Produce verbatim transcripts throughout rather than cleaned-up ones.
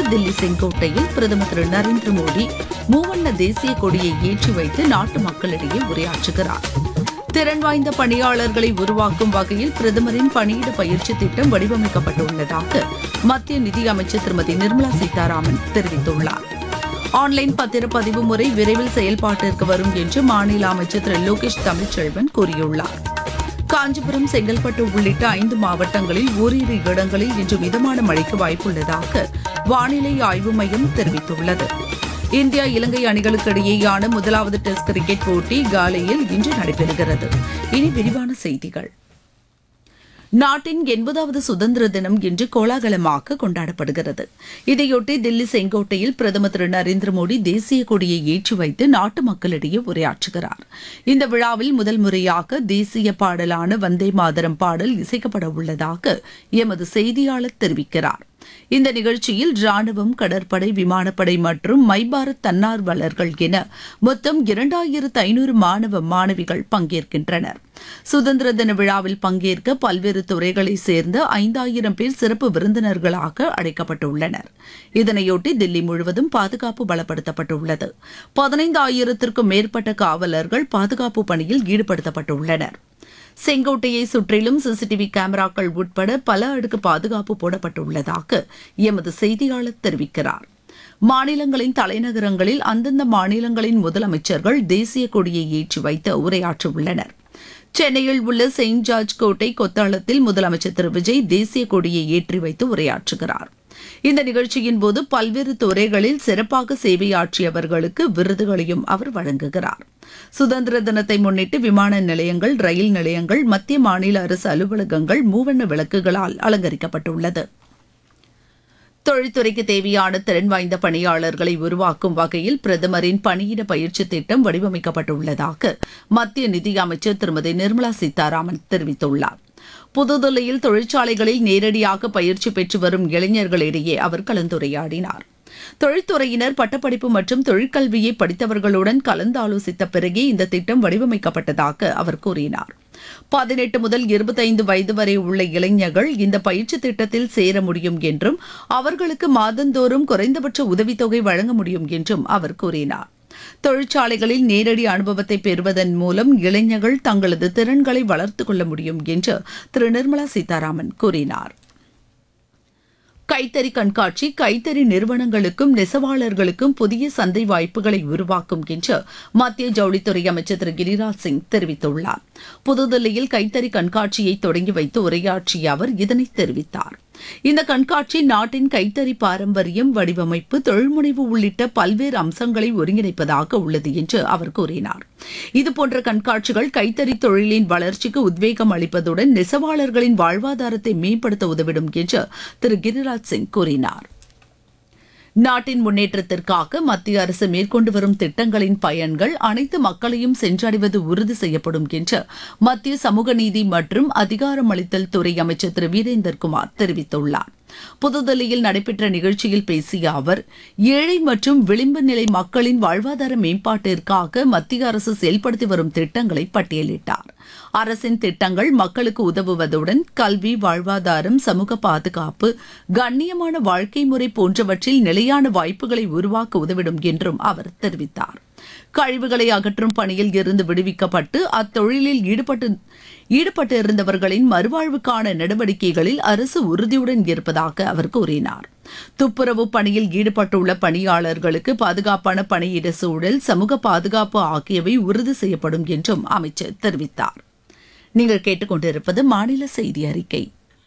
தில்லி செங்கோட்டையில் பிரதமர் திரு நரேந்திர மோடி மூவண்ண தேசிய கொடியை ஏற்றி வைத்து நாட்டு மக்களிடையே உரையாற்றுகிறார். திறன் வாய்ந்த பணியாளர்களை உருவாக்கும் வகையில் பிரதமரின் பணியிட பயிற்சி திட்டம் வடிவமைக்கப்பட்டுள்ளதாக மத்திய நிதியமைச்சர் திருமதி நிர்மலா சீதாராமன் தெரிவித்துள்ளார். ஆன்லைன் பத்திரப்பதிவு முறை விரைவில் செயல்பாட்டிற்கு வரும் என்று மாநில அமைச்சர் திரு லோகேஷ் தமிழ்ச்செல்வன் கூறியுள்ளார். காஞ்சிபுரம், செங்கல்பட்டு உள்ளிட்ட ஐந்து மாவட்டங்களில் ஓரிரு இடங்களில் இன்று மிதமான மழைக்கு வாய்ப்புள்ளதாக வானிலை ஆய்வு மையம் தெரிவித்துள்ளது. இந்தியா இலங்கை அணிகளுக்கு இடையேயான முதலாவது டெஸ்ட் கிரிக்கெட் போட்டி காலையில் இன்று நடைபெறுகிறது. இனி விரிவான செய்திகள். நாட்டின் எண்பதாவது சுதந்திர தினம் இன்று கோலாகலமாக கொண்டாடப்படுகிறது. இதையொட்டி தில்லி செங்கோட்டையில் பிரதமர் திரு நரேந்திர மோடி தேசிய கொடியை ஏற்றி வைத்து நாட்டு மக்களிடையே உரையாற்றுகிறார். இந்த விழாவில் முதல் முறையாக தேசிய பாடலான வந்தே மாதரம் பாடல் இசைக்கப்பட உள்ளதாக எமது செய்தியாளர் தெரிவிக்கிறார். இந்த நிகழ்ச்சியில் ராணுவம், கடற்படை, விமானப்படை மற்றும் மை பாரத் தன்னார்வலர்கள் என மொத்தம் இரண்டாயிரத்து ஐநூறு மாணவ மாணவிகள் பங்கேற்கின்றனர். சுதந்திர தின விழாவில் பங்கேற்க பல்வேறு துறைகளைச் சேர்ந்த ஐந்தாயிரம் பேர் சிறப்பு விருந்தினர்களாக அழைக்கப்பட்டுள்ளனர். இதனையொட்டி தில்லி முழுவதும் பாதுகாப்பு பலப்படுத்தப்பட்டுள்ளது. பதினைந்தாயிரத்திற்கும் மேற்பட்ட காவலர்கள் பாதுகாப்பு பணியில் ஈடுபடுத்தப்பட்டுள்ளனர். செங்கோட்டையை சுற்றிலும் சிசிடிவி கேமராக்கள் உட்பட பல அடுக்கு பாதுகாப்பு போடப்பட்டுள்ளதாக எமது செய்தியாளர் தெரிவிக்கிறார். மாநிலங்களின் தலைநகரங்களில் அந்தந்த மாநிலங்களின் முதலமைச்சர்கள் தேசிய கொடியை ஏற்றி வைத்து உரையாற்றவுள்ளனர். சென்னையில் உள்ள செயின்ட் ஜார்ஜ் கோட்டை கொத்தளத்தில் முதலமைச்சர் திரு விஜய் தேசிய கொடியை ஏற்றி வைத்து உரையாற்றுகிறார். இந்த நிகழ்ச்சியின் போது பல்வேறு துறைகளில் சிறப்பாக சேவையாற்றியவர்களுக்கு விருதுகளையும் அவர் வழங்குகிறார். சுதந்திர தினத்தை முன்னிட்டு விமான நிலையங்கள், ரயில் நிலையங்கள், மத்திய மாநில அரசு அலுவலகங்கள் மூவண்ண விளக்குகளால் அலங்கரிக்கப்பட்டுள்ளது. தொழில்துறைக்கு தேவையான திறன் வாய்ந்த பணியாளர்களை உருவாக்கும் வகையில் பிரதமரின் பணியிட பயிற்சி திட்டம் வடிவமைக்கப்பட்டுள்ளதாக மத்திய நிதியமைச்சர் திருமதி நிர்மலா சீதாராமன் தெரிவித்துள்ளார். புதுதில்லியில் தொழிற்சாலைகளில் நேரடியாக பயிற்சி பெற்று வரும் இளைஞர்களிடையே அவர் கலந்துரையாடினார். தொழில்துறையினர் பட்டப்படிப்பு மற்றும் தொழிற்கல்வியை படித்தவர்களுடன் கலந்தாலோசித்த பிறகே இந்த திட்டம் வடிவமைக்கப்பட்டதாக அவர் கூறினார். பதினெட்டு முதல் இருபத்தைந்து வயது வரை உள்ள இளைஞர்கள் இந்த பயிற்சி திட்டத்தில் சேர முடியும் என்றும் அவர்களுக்கு மாதந்தோறும் குறைந்தபட்ச உதவித்தொகை வழங்க முடியும் என்றும் அவர் கூறினார். தொழிற்சாலைகளில் நேரடி அனுபவத்தை பெறுவதன் மூலம் இளைஞர்கள் தங்களது திறன்களை வளர்த்துக் கொள்ள முடியும் என்று திரு நிர்மலா சீதாராமன் கூறினார். கைத்தறி கண்காட்சி கைத்தறி நிறுவனங்களுக்கும் நெசவாளர்களுக்கும் புதிய சந்தை வாய்ப்புகளை உருவாக்கும் என்று மத்திய ஜவுளித்துறை அமைச்சர் திரு கிரிராஜ் சிங் தெரிவித்துள்ளார். புதுதில்லியில் கைத்தறி கண்காட்சியை தொடங்கி வைத்து உரையாற்றிய அவர் இதனை தெரிவித்தார். இந்த கண்காட்சி நாட்டின் கைத்தறி பாரம்பரியம், வடிவமைப்பு, தொழில்முனைவு உள்ளிட்ட பல்வேறு அம்சங்களை ஒருங்கிணைப்பதாக உள்ளது என்று அவர் கூறினார். இதுபோன்ற கண்காட்சிகள் கைத்தறி தொழிலின் வளர்ச்சிக்கு உத்வேகம் அளிப்பதுடன் நெசவாளர்களின் வாழ்வாதாரத்தை மேம்படுத்த உதவிடும் என்று திரு கிரிராஜ் சிங் கூறினார். நாட்டின் முன்னேற்றத்திற்காக மத்திய அரசு மேற்கொண்டு வரும் திட்டங்களின் பயன்கள் அனைத்து மக்களையும் சென்றடைவது உறுதி செய்யப்படும் என்று மத்திய சமூக நீதி மற்றும் அதிகாரமளித்தல் துறை அமைச்சர் திரு வீரேந்தர்குமார் தெரிவித்துள்ளார். புதுதில்லியில் நடைபெற்ற நிகழ்ச்சியில் பேசிய அவர், ஏழை மற்றும் விளிம்பு நிலை மக்களின் வாழ்வாதார மேம்பாட்டிற்காக மத்திய அரசு செயல்படுத்தி வரும் திட்டங்களை பட்டியலிட்டார். அரசின் திட்டங்கள் மக்களுக்கு உதவுவதுடன் கல்வி, வாழ்வாதாரம், சமூக பாதுகாப்பு, கண்ணியமான வாழ்க்கை முறை போன்றவற்றில் நிலையான வாய்ப்புகளை உருவாக்க உதவிடும் என்றும் அவர் தெரிவித்தார். கழிவுகளை அகற்றும் பணியில் இருந்து விடுவிக்கப்பட்டு அத்தொழிலில் ஈடுபட்டு ஈடுபட்டிருந்தவர்களின் மறுவாழ்வுக்கான நடவடிக்கைகளில் அரசு உறுதியுடன் இருப்பதாக அவர் கூறினார். துப்புரவு பணியில் ஈடுபட்டுள்ள பணியாளர்களுக்கு பாதுகாப்பான பணியிட சூழல், சமூக பாதுகாப்பு ஆகியவை உறுதி செய்யப்படும் என்றும் அமைச்சர் தெரிவித்தார். நீங்கள் கேட்டுக்கொண்டிருப்பது மாநில செய்தி அறிக்கை.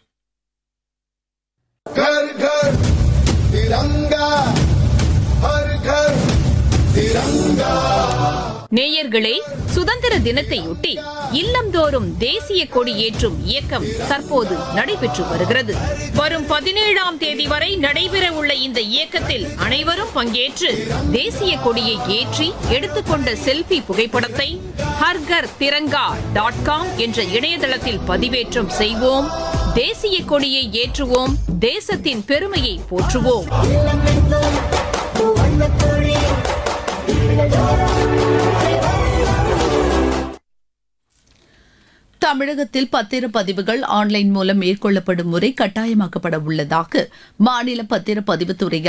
घर घर तिरंगा, हर घर तिरंगा. நேயர்களே, சுதந்திர தினத்தையொட்டி இல்லந்தோறும் தேசிய கொடி ஏற்றும் இயக்கம் தற்போது நடைபெற்று வருகிறது. வரும் பதினேழாம் தேதி வரை நடைபெற உள்ள இந்த இயக்கத்தில் அனைவரும் பங்கேற்று தேசிய கொடியை ஏற்றி எடுத்துக்கொண்ட செல்ஃபி புகைப்படத்தை ஹர்கர் திரங்கா டாட் காம் என்ற இணையதளத்தில் பதிவேற்றம் செய்வோம். தேசிய கொடியை ஏற்றுவோம், தேசத்தின் பெருமையை போற்றுவோம். தமிழகத்தில் பத்திரப்பதிவுகள் ஆன்லைன் மூலம் மேற்கொள்ளப்படும் முறை கட்டாயமாக்கப்பட உள்ளதாக மாநில பத்திரப்பதிவுத்துறை